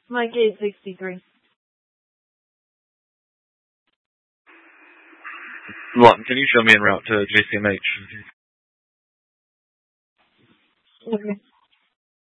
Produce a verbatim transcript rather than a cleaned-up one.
Mike eight sixty-three. Lawton, can you show me en route to J C M H? Okay.